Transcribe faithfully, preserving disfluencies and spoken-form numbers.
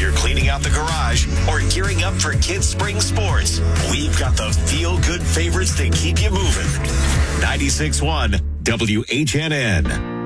you're cleaning out the garage or gearing up for kids' spring sports, we've got the feel-good favorites to keep you moving. ninety-six point one W H N N.